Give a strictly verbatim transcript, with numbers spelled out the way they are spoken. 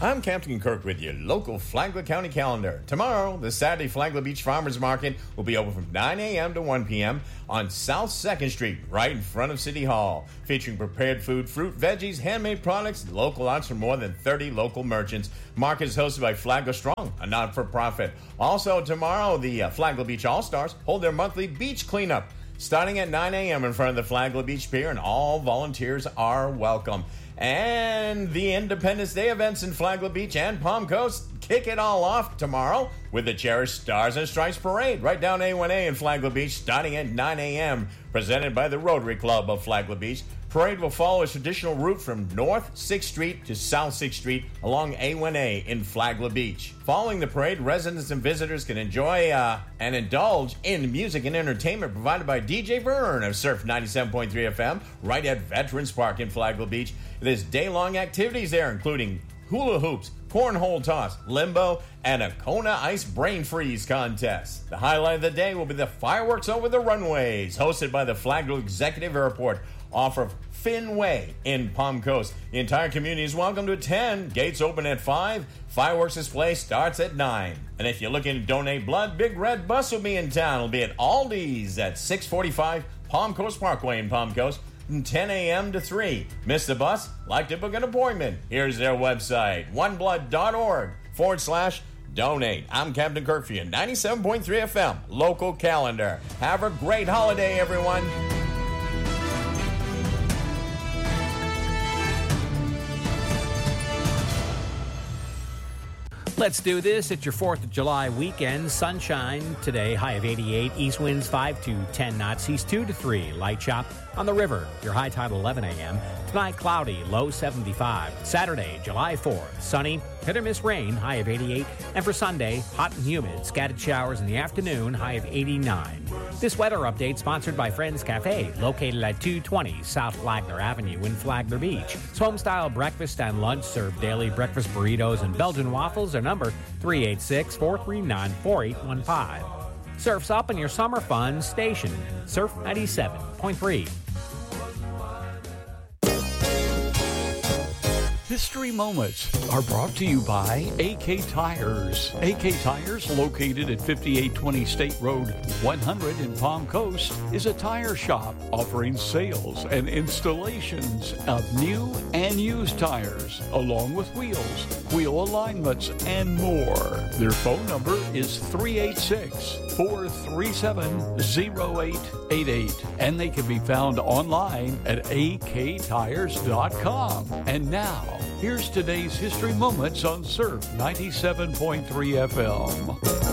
I'm Captain Kirk with your local Flagler County calendar. Tomorrow, the Saturday Flagler Beach Farmers Market will be open from nine a.m. to one p.m. on South second Street, right in front of City Hall, featuring prepared food, fruit, veggies, handmade products, and local arts from more than thirty local merchants. Market is hosted by Flagler Strong, a not-for-profit. Also, tomorrow, the uh, Flagler Beach All-Stars hold their monthly beach cleanup, starting at nine a.m. in front of the Flagler Beach Pier, and all volunteers are welcome. And the Independence Day events in Flagler Beach and Palm Coast kick it all off tomorrow with the Cherish Stars and Stripes Parade right down A one A in Flagler Beach, starting at nine a.m., presented by the Rotary Club of Flagler Beach. Parade will follow a traditional route from North sixth Street to South sixth Street along A one A in Flagler Beach. Following the parade, residents and visitors can enjoy uh, and indulge in music and entertainment provided by D J Vern of Surf ninety-seven point three F M right at Veterans Park in Flagler Beach. There's day-long activities there, including hula hoops, cornhole toss, limbo, and a Kona Ice Brain Freeze contest. The highlight of the day will be the fireworks over the runways, hosted by the Flagler Executive Airport off of Finn Way in Palm Coast. The entire community is welcome to attend. Gates open at five. Fireworks display starts at nine. And if you're looking to donate blood, Big Red Bus will be in town. It'll be at Aldi's at six forty-five Palm Coast Parkway in Palm Coast from ten a.m. to three. Miss the bus? Like to book an appointment? Here's their website, oneblood.org forward slash donate. I'm Captain Kirk for your ninety-seven point three F M local calendar. Have a great holiday, everyone. Let's do this. It's your fourth of July weekend. Sunshine today, high of eighty-eight. East winds five to ten knots, east two to three. Light chop on the river. Your high tide eleven a.m. Tonight, cloudy, low seventy-five. Saturday, July fourth, sunny, hit or miss rain, high of eighty-eight. And for Sunday, hot and humid, scattered showers in the afternoon, high of eighty-nine. This weather update sponsored by Friends Cafe, located at two twenty South Flagler Avenue in Flagler Beach. It's home-style breakfast and lunch, serve daily breakfast burritos and Belgian waffles. Their number, three eight six, four three nine, four eight one five. Surf's up in your summer fun station, Surf ninety-seven point three. History Moments are brought to you by A K Tires. A K Tires, located at fifty-eight twenty State Road one hundred in Palm Coast, is a tire shop offering sales and installations of new and used tires, along with wheels, wheel alignments, and more. Their phone number is three eight six, four three seven, zero eight eight eight, and they can be found online at a k tires dot com. And now, here's today's History Moments on Surf ninety-seven point three F M.